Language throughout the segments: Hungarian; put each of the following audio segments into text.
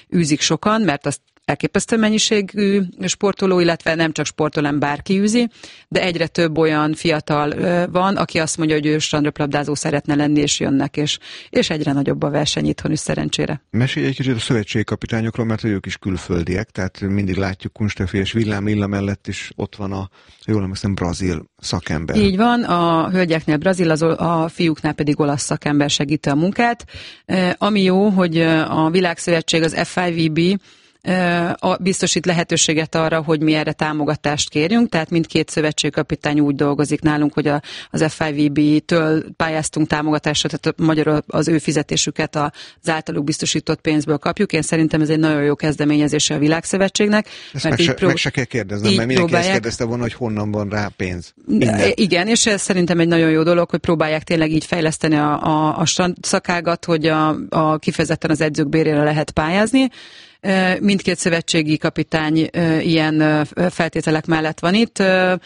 űzik sokan, mert azt elképesztő mennyiségű sportoló, illetve nem csak sportoló, hanem bárki űzi, de egyre több olyan fiatal van, aki azt mondja, hogy ő strandröplabdázó szeretne lenni, és jönnek, és egyre nagyobb a verseny itthon is szerencsére. Mesélj egy kicsit a szövetségi kapitányokról, mert ők is külföldiek, tehát mindig látjuk Kunstefi és Villám Illa mellett is ott van a, jól emlékszem, brazil szakember. Így van, a hölgyeknél brazil, a fiúknál pedig olasz szakember segíti a munkát. Ami jó, hogy a Világszövetség, az FIVB biztosít lehetőséget arra, hogy mi erre támogatást kérjünk, tehát mindkét szövetségkapitány úgy dolgozik nálunk, hogy az FIVB-től pályáztunk támogatásra, tehát magyarul az ő fizetésüket az általuk biztosított pénzből kapjuk. Én szerintem ez egy nagyon jó kezdeményezése a Világszövetségnek. Ezt meg se kell kérdeznem, mert mindenki ezt kérdezte volna, hogy honnan van rá pénz. Igen, és ez szerintem egy nagyon jó dolog, hogy próbálják tényleg így fejleszteni a szakágat, hogy a kifejezetten az edzők bérére lehet pályázni. Mindkét szövetségi kapitány ilyen feltételek mellett van itt.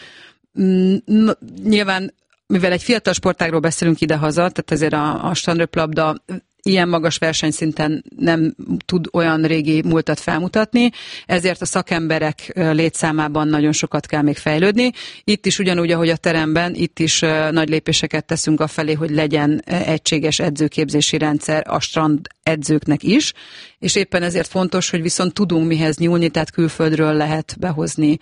Nyilván, mivel egy fiatal sportágról beszélünk idehaza, tehát ezért a strandröplabda ilyen magas versenyszinten nem tud olyan régi múltat felmutatni, ezért a szakemberek létszámában nagyon sokat kell még fejlődni. Itt is ugyanúgy, ahogy a teremben, itt is nagy lépéseket teszünk afelé, hogy legyen egységes edzőképzési rendszer a strand edzőknek is, és éppen ezért fontos, hogy viszont tudunk mihez nyúlni, tehát külföldről lehet behozni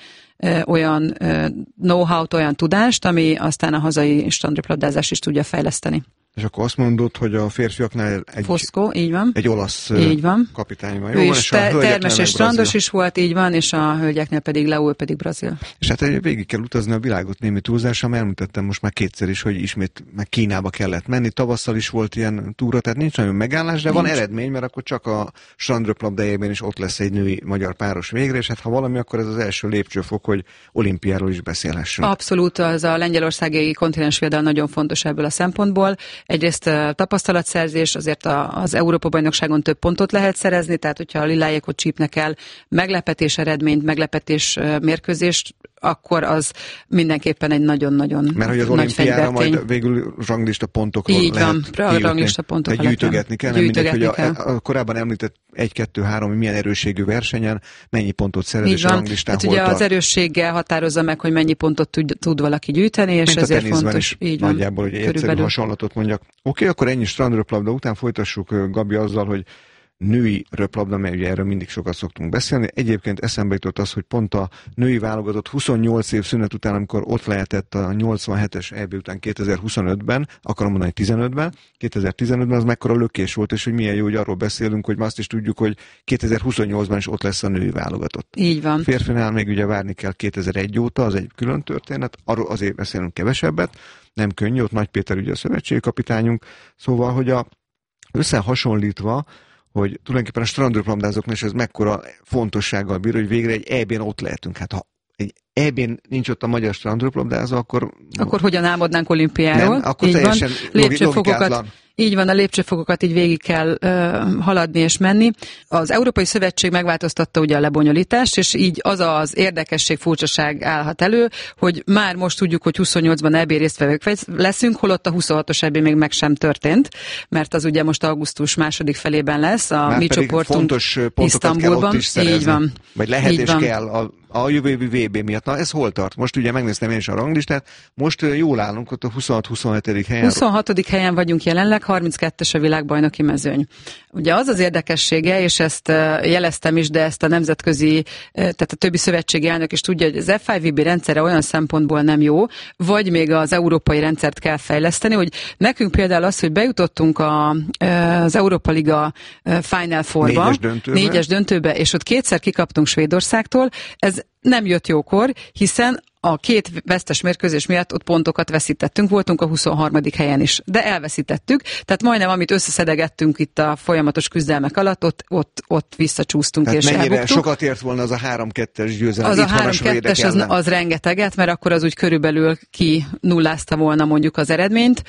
olyan know-how-t, olyan tudást, ami aztán a hazai strandröplabdázást is tudja fejleszteni. És akkor azt mondod, hogy a férfiaknál Foszkó, így van. Egy olasz így van. kapitány van. Ő is termes és strandos is volt, így van, és a hölgyeknél pedig Leó, pedig brazil. És hát végig kell utazni a világot némi túlzással, mert elmutattam most már kétszer is, hogy ismét meg Kínába kellett menni. Tavasszal is volt ilyen túra, tehát nincs nagyon megállás, de van eredmény, mert akkor csak a strandröplabdájában is ott lesz egy női magyar páros végre, és hát ha valami, akkor ez az első lépcsőfok, hogy olimpiáról is beszélhessünk. Abszolút, az a lengyelországi kontinensvédelem nagyon fontos ebből a szempontból. Egyrészt tapasztalatszerzés, azért az Európa-bajnokságon több pontot lehet szerezni, tehát hogyha a lilájékot csípnek el meglepetés eredményt, meglepetés mérkőzést, akkor az mindenképpen egy nagyon-nagyon nagy mert hogy az olimpiára majd végül ranglista pontokról így lehet van, ranglista pontok gyűjtögetni kell, nem mindegy, hogy a korábban említett 1, 2, 3, milyen erősségű versenyen mennyi pontot szerez, és a ranglistán hol tart. Az erősséggel határozza meg, hogy mennyi pontot tud valaki gyűjteni, és mint ezért fontos. Is így van, nagyjából, hogy egyszerű hasonlatot mondjak. Oké, akkor ennyi strandröplabda után folytassuk, Gabi, azzal, hogy női röplabda, mert ugye erről mindig sokat szoktunk beszélni. Egyébként eszembe jutott az, hogy pont a női válogatott 28 év szünet után, amikor ott lehetett a 87-es EB után 2025-ben, akarom mondani 15-ben, 2015-ben az mekkora lökés volt, és hogy milyen jó, hogy arról beszélünk, hogy azt is tudjuk, hogy 2028-ban is ott lesz a női válogatott. Így van. Férfinál még ugye várni kell 2001 óta, az egy külön történet, arról azért beszélünk kevesebbet, nem könnyű, ott Nagy Péter ugye a szövetségi kapitányunk, szóval, hogy összehasonlítva, hogy tulajdonképpen a strandröplabdázóknak is ez mekkora fontossággal bír, hogy végre egy EB-n ott lehetünk. Hát ha egy EB-n nincs ott a magyar strandröplabdázó, akkor hogyan álmodnánk olimpiáról? Nem, akkor így teljesen logikátlan. Így van, a lépcsőfokokat így végig kell haladni és menni. Az Európai Szövetség megváltoztatta ugye a lebonyolítást, és így az az érdekesség, furcsaság állhat elő, hogy már most tudjuk, hogy 28-ban EB résztvevők leszünk, holott a 26-os EB még meg sem történt, mert az ugye most augusztus második felében lesz, a mi csoportunk Isztambulban. Így van. Vagy lehet és kell a jövő évi VB miatt. Na, ez hol tart? Most ugye megnéztem én is a ranglistát, most jól állunk ott a 26-27. helyen. 26. helyen vagyunk jelenleg, 32-es a világbajnoki mezőny. Ugye az az érdekessége, és ezt jeleztem is, de ezt a nemzetközi, tehát a többi szövetségi elnök is tudja, hogy az FIVB rendszere olyan szempontból nem jó, vagy még az európai rendszert kell fejleszteni, hogy nekünk például az, hogy bejutottunk az Európa Liga Final Four-ba, 4-es döntőbe, és ott kétszer kikaptunk Svédországtól, ez nem jött jókor, hiszen a két vesztes mérkőzés miatt ott pontokat veszítettünk, voltunk a 23. helyen is, de elveszítettük, tehát majdnem amit összeszedegettünk itt a folyamatos küzdelmek alatt, ott visszacsúsztunk tehát és mennyire elbuktuk. sokat ért volna az a 3-2-es győzelem? Az a 3-2-es az rengeteget, mert akkor az úgy körülbelül kinullázta volna mondjuk az eredményt,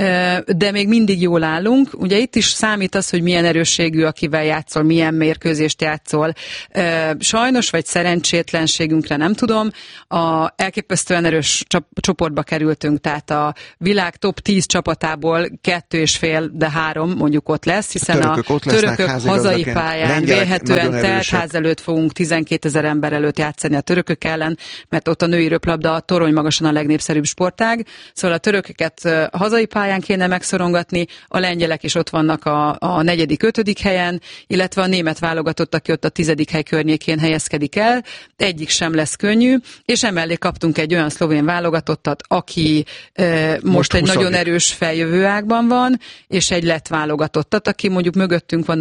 de még mindig jól állunk. Ugye itt is számít az, hogy milyen erősségű, akivel játszol, milyen mérkőzést játszol. Sajnos vagy szerencsétlenségünkre nem tudom, elképesztően erős csoportba kerültünk, tehát a világ top 10 csapatából 2,5, de 3 mondjuk ott lesz, hiszen a törökök hazai pályán vélhetően teltház előtt fogunk 12 000 ember előtt játszani a törökök ellen, mert ott a női röplabda torony magasan a legnépszerűbb sportág, szóval a törököket hazai pályán kéne megszorongatni, a lengyelek is ott vannak a 4., 5. helyen, illetve a német válogatott, aki ott a 10. hely környékén helyezkedik el, egyik sem lesz könnyű, és emellé kaptunk egy olyan szlovén válogatottat, aki most egy nagyon erős feljövő ágban van, és egy lett válogatottat, aki mondjuk mögöttünk van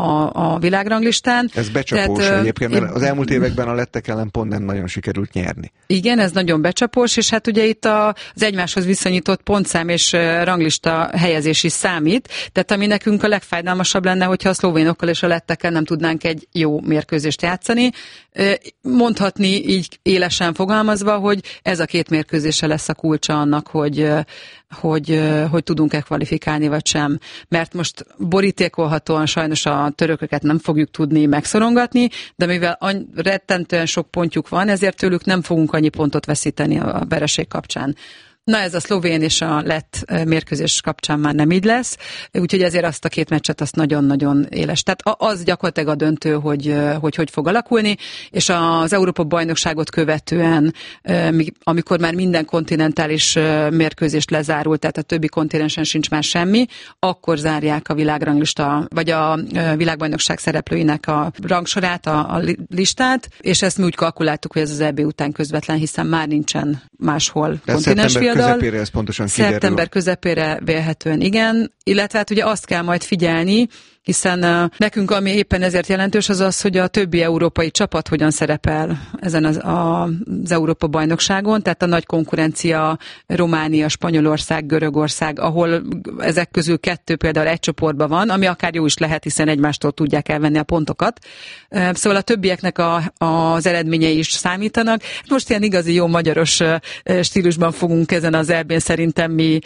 a világranglistán. Ez becsapós egyébként, mert az elmúlt években a lettek ellen pont nem nagyon sikerült nyerni. Igen, ez nagyon becsapós, és hát ugye itt az egymáshoz viszonyított pontszám és ranglista helyezés is számít, tehát ami nekünk a legfájdalmasabb lenne, hogyha a szlovénokkal és a lettekkel nem tudnánk egy jó mérkőzést játszani. Mondhatni így élesen fogalmazva, hogy ez a 2 mérkőzése lesz a kulcsa annak, hogy tudunk-e kvalifikálni, vagy sem. Mert most borítékolhatóan sajnos a törököket nem fogjuk tudni megszorongatni, de mivel rettentően sok pontjuk van, ezért tőlük nem fogunk annyi pontot veszíteni a vereség kapcsán. Na ez a szlovén és a lett mérkőzés kapcsán már nem így lesz, úgyhogy ezért azt a 2 meccset azt nagyon-nagyon éles. Tehát az gyakorlatilag a döntő, hogy fog alakulni, és az Európa-bajnokságot követően, amikor már minden kontinentális mérkőzést lezárult, tehát a többi kontinensen sincs már semmi, akkor zárják a világranglista, vagy a világbajnokság szereplőinek a rangsorát, a listát, és ezt mi úgy kalkuláltuk, hogy ez az EB után közvetlen, hiszen már nincsen máshol kontinensfiadal. Közepére ez pontosan kiderül. Szeptember közepére vélhetően igen, illetve hát ugye azt kell majd figyelni, hiszen nekünk ami éppen ezért jelentős az, hogy a többi európai csapat hogyan szerepel ezen az Európa-bajnokságon, tehát a nagy konkurencia Románia, Spanyolország, Görögország, ahol ezek közül 2 például egy csoportban van, ami akár jó is lehet, hiszen egymástól tudják elvenni a pontokat. Szóval a többieknek az eredményei is számítanak. Most ilyen igazi jó magyaros stílusban fogunk ezen az EB-n szerintem mi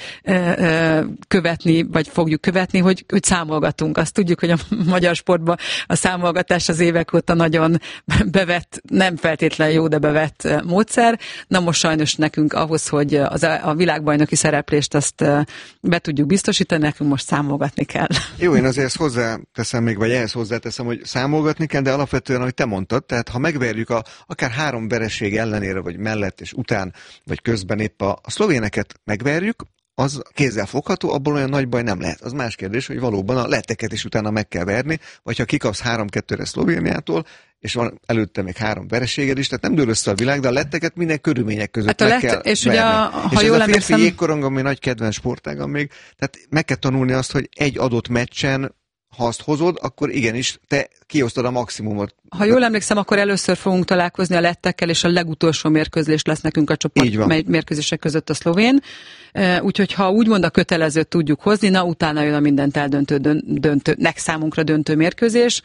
követni, vagy fogjuk követni, hogy számolgatunk. Azt tudjuk, hogy a magyar sportban a számolgatás az évek óta nagyon bevett, nem feltétlenül jó, de bevett módszer. Na most sajnos nekünk ahhoz, hogy a világbajnoki szereplést azt be tudjuk biztosítani, nekünk most számolgatni kell. Jó, én azért ezt hozzáteszem még, vagy ehhez hozzáteszem, hogy számolgatni kell, de alapvetően, ahogy te mondtad, tehát ha megverjük akár 3 vereség ellenére, vagy mellett és után, vagy közben épp a szlovéneket megverjük, az kézzel fogható, abból olyan nagy baj nem lehet. Az más kérdés, hogy valóban a letteket is utána meg kell verni, vagy ha kikapsz 3-2-re Szlovéniától, és van előtte még 3 vereséged is, tehát nem dől össze a világ, de a letteket minden körülmények között meg kell és verni. Ugye, és ez a férfi jégkorong, ami nagy kedvenc sportágam még, tehát meg kell tanulni azt, hogy egy adott meccsen, ha azt hozod, akkor igenis te kiosztod a maximumot. Ha jól emlékszem, akkor először fogunk találkozni a lettekkel, és a legutolsó mérkőzés lesz nekünk a csoport mérkőzések között a szlovén. Úgyhogy ha úgymond a kötelezőt tudjuk hozni, na utána jön a mindent eldöntő, számunkra döntő mérkőzés.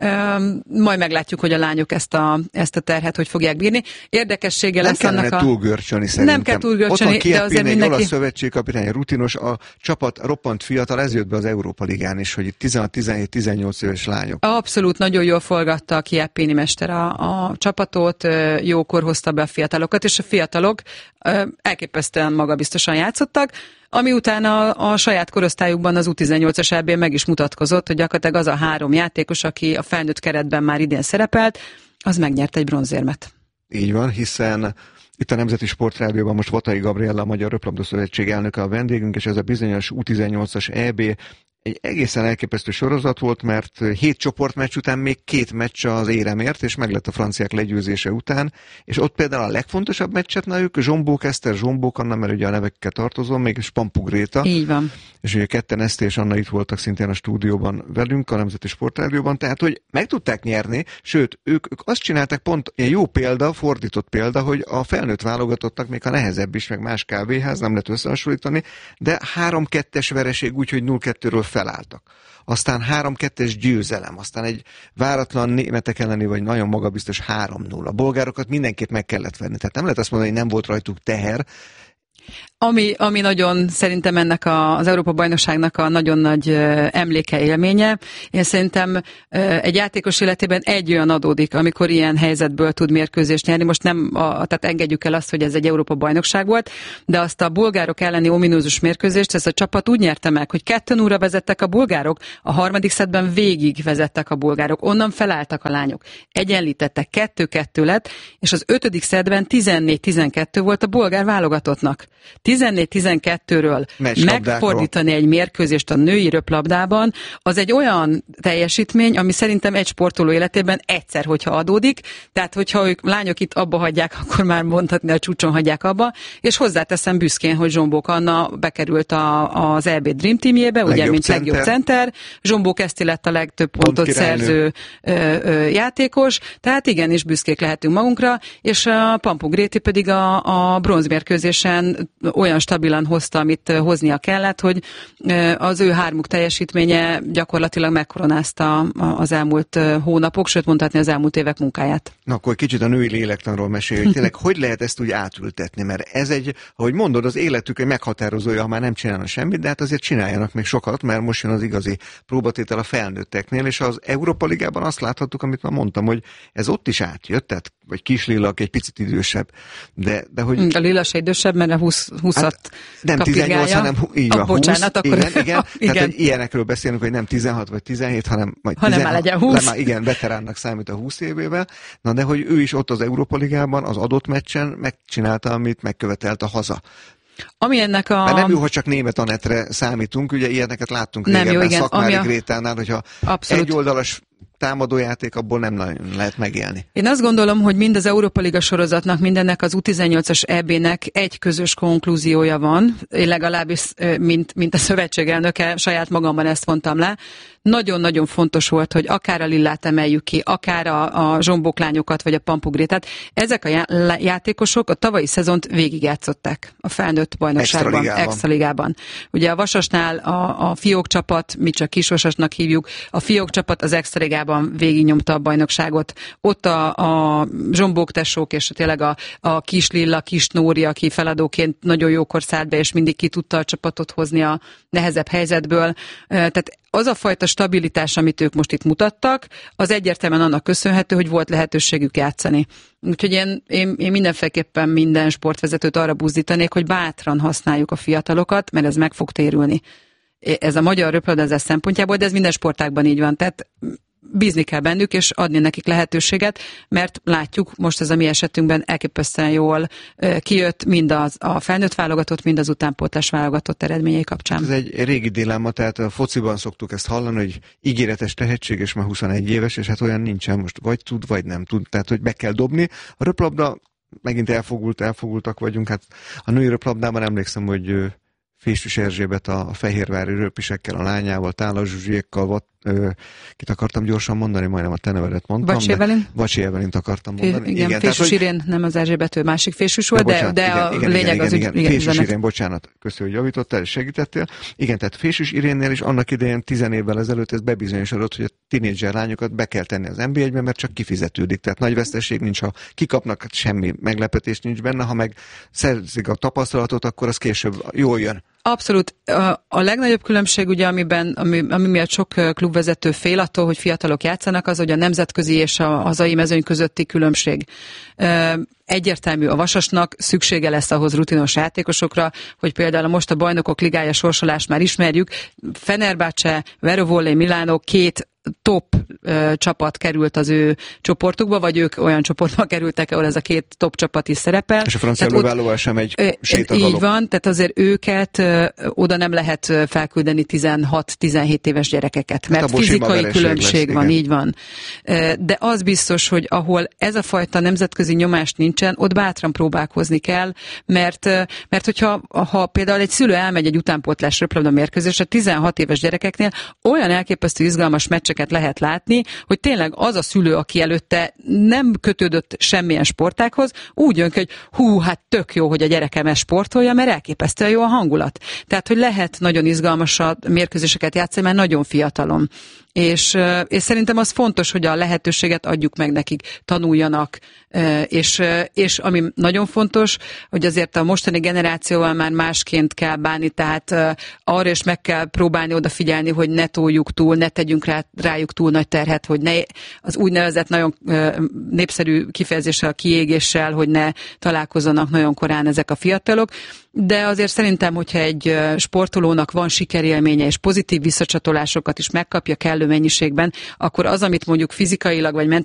Majd meglátjuk, hogy a lányok ezt a terhet hogy fogják bírni. Érdekessége lesz annak Nem kell túlgörcsölni szerintem. Nem kell túlgörcsölni, ott van de azért mindenki... olasz szövetségkapitány, rutinos, a csapat roppant fiatal, ez jött be az Európa Ligán is, hogy itt 16-17-18 éves lányok. Abszolút, nagyon jól forgatta a Chiappini mester a csapatot, jókor hozta be a fiatalokat, és a fiatalok elképesztően magabiztosan játszottak, ami utána a saját korosztályukban az U18-as EB-n meg is mutatkozott, hogy gyakorlatilag az a 3 játékos, aki a felnőtt keretben már idén szerepelt, az megnyerte egy bronzérmet. Így van, hiszen itt a Nemzeti Sportrádióban most Vatai Gabriella, a Magyar Röplabda Szövetség elnöke a vendégünk, és ez a bizonyos U18-as EB egy egészen elképesztő sorozat volt, mert 7 csoportmeccs után még 2 meccs az éremért, és meg lett a franciák legyőzése után, és ott például a legfontosabb meccset náluk Zsombók Eszter, Zsombók Anna, mert ugye a nevekkel tartozom, még Spampu Gréta. Így van. És ugye ketten, Eszter és Anna itt voltak szintén a stúdióban velünk, a Nemzeti Sportrádióban, tehát hogy meg tudták nyerni, sőt, ők azt csinálták, pont egy jó példa, fordított példa, hogy a felnőtt válogatottak még a nehezebb is, meg más kávéház, nem lehet összehasonlítani, de 3-2-es vereség úgy, hogy 0-2-ről felálltak. Aztán 3-2-es győzelem, aztán egy váratlan németek elleni, vagy nagyon magabiztos 3-0. A bolgárokat mindenképp meg kellett venni. Tehát nem lehet azt mondani, hogy nem volt rajtuk teher. Ami nagyon szerintem ennek az Európa-bajnokságnak a nagyon nagy emléke, élménye. Én szerintem egy játékos életében egy olyan adódik, amikor ilyen helyzetből tud mérkőzést nyerni. Most tehát engedjük el azt, hogy ez egy Európa-bajnokság volt, de azt a bulgárok elleni ominózus mérkőzést, ez a csapat úgy nyerte meg, hogy 2-0-ra vezettek a bulgárok, a harmadik szettben végig vezettek a bulgárok, onnan felálltak a lányok. Egyenlítettek, 2-2 lett, és az 5. szettben 14-12 volt a bulgár válogatottnak. 14-12-ről megfordítani egy mérkőzést a női röplabdában, az egy olyan teljesítmény, ami szerintem egy sportoló életében egyszer, hogyha adódik, tehát hogyha ők lányok itt abba hagyják, akkor már mondhatni a csúcson hagyják abba, és hozzáteszem büszkén, hogy Zsombók Anna bekerült az EB Dream Teamjébe, ugye, mint legjobb center. Zsombók Eszti lett a legtöbb pontot szerző játékos, tehát igenis büszkék lehetünk magunkra, és a Pampu Gréti pedig a bronzmérkőzésen olyan stabilan hozta, amit hoznia kellett, hogy az ő hármuk teljesítménye gyakorlatilag megkoronázta az elmúlt hónapok, sőt mondhatni az elmúlt évek munkáját. Na akkor kicsit a női lélektanról mesélj, hogy tényleg hogy lehet ezt úgy átültetni, mert ez egy, ahogy mondod, az életük egy meghatározója, ha már nem csinálnak semmit, de hát azért csináljanak még sokat, mert most jön az igazi próbatétel a felnőtteknél, és az Európa Ligában azt láthattuk, amit már mondtam, hogy ez ott is átjött, tehát vagy kis Lillak egy picit idősebb, de hogy... A Lilla se idősebb, mert a 20-at hát nem 18, hanem így van, 20. Bocsánat, akkor... Igen. Tehát, hogy ilyenekről beszélünk, hogy nem 16 vagy 17, hanem majd 16, már legyen 20. Már igen, veteránnak számít a 20 évével. Na de hogy ő is ott az Európa Ligában, az adott meccsen megcsinálta, amit megkövetelt a haza. Ami ennek mert nem jó, hogy csak német Anettre számítunk, ugye ilyeneket láttunk régebben Szakmári Grétánál, hogyha egyoldalas támadójáték, abból nem nagyon lehet megélni. Én azt gondolom, hogy mind az Európa Liga sorozatnak, mindennek az U18-as EB-nek egy közös konklúziója van, én legalábbis, mint a szövetség elnöke, saját magamban ezt vontam le. Nagyon-nagyon fontos volt, hogy akár a Lillát emeljük ki, akár a zsombóklányokat, vagy a Pampu Grétát. Ezek a játékosok a tavalyi szezont végigjátszották a felnőtt bajnokságban, extraligában. Ugye a Vasasnál a Fiók csapat, mi csak Kisvasasnak hívjuk, a Fiók csapat az extraligában végignyomta a bajnokságot. Ott a zsombók tesók, és tényleg a Kis Lilla, Kis Nóri, aki feladóként nagyon jókor szállt be, és mindig ki tudta a csapatot hozni a nehezebb helyzetből. Tehát az a fajta stabilitás, amit ők most itt mutattak, az egyértelműen annak köszönhető, hogy volt lehetőségük játszani. Úgyhogy én mindenféleképpen minden sportvezetőt arra buzdítanék, hogy bátran használjuk a fiatalokat, mert ez meg fog térülni. Ez a magyar röplabdázás szempontjából, de ez minden sportágban így van. Tehát bízni kell bennük, és adni nekik lehetőséget, mert látjuk, most ez a mi esetünkben elképesztően jól kijött mind a felnőtt válogatott, mind az utánpótlás válogatott eredményei kapcsán. Ez egy régi dilemma, tehát a fociban szoktuk ezt hallani, hogy ígéretes tehetség, és már 21 éves, és hát olyan nincsen most, vagy tud, vagy nem tud, tehát hogy be kell dobni. A röplabda, megint elfogultak vagyunk, hát a női röplabdában emlékszem, hogy Fésűs Erzsébet a fehérvári röpisekkel, a lányával, Tálas Zsuzsiékkal, kit akartam gyorsan mondani, majdnem a te nevedet mondtam. Vacsi Evelint akartam mondani. Igen, Fésűs Irén, nem az Erzsébet, ő másik Fésűs volt, de a lényeg az úgy. Fésűs Irén, bocsánat, köszönöm, hogy javítottál és segítettél. Igen, tehát Fésűs Irénnél is annak idején 10 évvel ezelőtt ez bebizonyosodott, hogy a tínédzser lányokat be kell tenni az NB1-be, mert csak kifizetődik. Tehát nagy veszteség nincs, ha kikapnak, semmi meglepetés nincs benne, ha meg szerzik a tapasztalatot, akkor az később jól jön. Abszolút. A legnagyobb különbség, ugye, ami miatt sok klubvezető fél attól, hogy fiatalok játszanak, az, hogy a nemzetközi és a hazai mezőny közötti különbség. Egyértelmű, a Vasasnak szüksége lesz ahhoz rutinos játékosokra, hogy például most a Bajnokok Ligája sorsolást már ismerjük. Fenerbahce, Vero Volley, Milánó, 2 top csapat került az ő csoportukba, vagy ők olyan csoportba kerültek, ahol ez a 2 top csapat is szerepel. És a francia lóválóval sem egy sétagalop. Így van, tehát azért őket oda nem lehet felküldeni 16-17 éves gyerekeket, mert fizikai különbség van, így van. De az biztos, hogy ahol ez a fajta nemzetközi nyomás nincsen, ott bátran próbálkozni kell, mert hogyha például egy szülő elmegy egy utánpótlás röplabda mérkőzésre, 16 éves gyerekeknél olyan elképesztő izgalmas meccseket lehet látni, hogy tényleg az a szülő, aki előtte nem kötődött semmilyen sportághoz, úgy jön ki, hogy hát tök jó, hogy a gyerekem ezt sportolja, mert elképesztően jó a hangulat. Tehát, hogy lehet nagyon izgalmas mérkőzéseket játszani, mert nagyon fiatalon. és szerintem az fontos, hogy a lehetőséget adjuk meg nekik, tanuljanak, és ami nagyon fontos, hogy azért a mostani generációval már másként kell bánni, tehát arra is meg kell próbálni odafigyelni, hogy ne toljuk túl, ne tegyünk rájuk túl nagy terhet, hogy ne az úgynevezett nagyon népszerű kifejezéssel, a kiégéssel, hogy ne találkozzanak nagyon korán ezek a fiatalok, de azért szerintem, hogyha egy sportolónak van sikerélménye és pozitív visszacsatolásokat is megkapja kellő mennyiségben, akkor az, amit mondjuk fizikailag vagy mentálisan